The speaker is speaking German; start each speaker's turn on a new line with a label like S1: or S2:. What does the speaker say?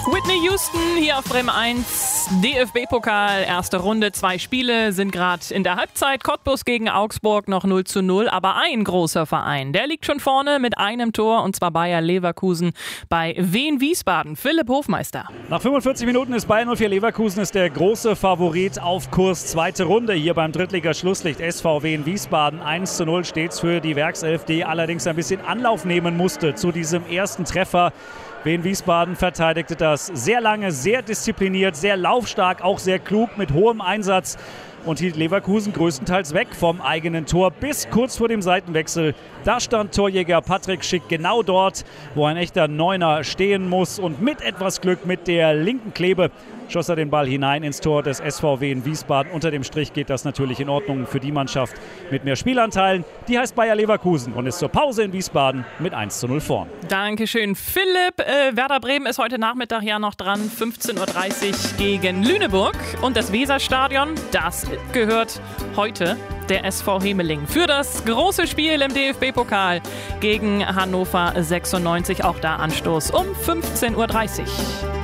S1: Whitney Houston hier auf Bremen 1, DFB-Pokal, erste Runde, 2 Spiele sind gerade in der Halbzeit. Cottbus gegen Augsburg noch 0:0, aber ein großer Verein, der liegt schon vorne mit einem Tor, und zwar Bayer Leverkusen bei Wien Wiesbaden. Philipp Hofmeister.
S2: Nach 45 Minuten ist Bayer 04 Leverkusen der große Favorit auf Kurs. Zweite Runde hier beim Drittliga-Schlusslicht SV Wien Wiesbaden. 1:0 steht's für die Werkself, die allerdings ein bisschen Anlauf nehmen musste zu diesem ersten Treffer. Wien Wiesbaden verteidigte das sehr lange, sehr diszipliniert, sehr laufstark, auch sehr klug mit hohem Einsatz und hielt Leverkusen größtenteils weg vom eigenen Tor bis kurz vor dem Seitenwechsel. Da stand Torjäger Patrick Schick genau dort, wo ein echter Neuner stehen muss, und mit etwas Glück mit der linken Klebe schoss er den Ball hinein ins Tor des SVW in Wiesbaden. Unter dem Strich geht das natürlich in Ordnung für die Mannschaft mit mehr Spielanteilen. Die heißt Bayer Leverkusen und ist zur Pause in Wiesbaden mit 1:0 vorn.
S1: Dankeschön, Philipp. Werder Bremen ist heute Nachmittag ja noch dran. 15:30 Uhr gegen Lüneburg. Und das Weserstadion, das gehört heute der SV Hemeling für das große Spiel im DFB-Pokal gegen Hannover 96. Auch da Anstoß um 15:30 Uhr.